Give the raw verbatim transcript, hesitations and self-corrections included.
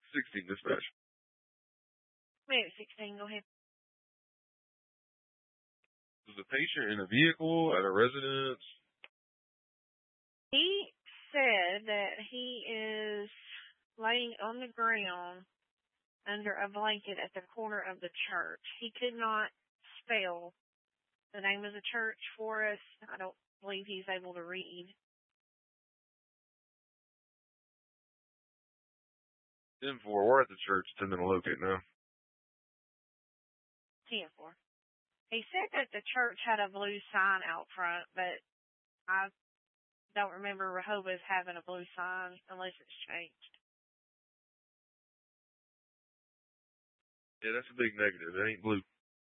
sixteen, dispatch. Maybe sixteen, go ahead. Was the patient in a vehicle, at a residence? He said that he is laying on the ground under a blanket at the corner of the church. He could not spell the name of the church for us. I don't believe he's able to read. ten four, we're at the church, attempting to locate now. ten four. He said that the church had a blue sign out front, but I don't remember Rehoboth having a blue sign unless it's changed. Yeah, that's a big negative. It ain't blue.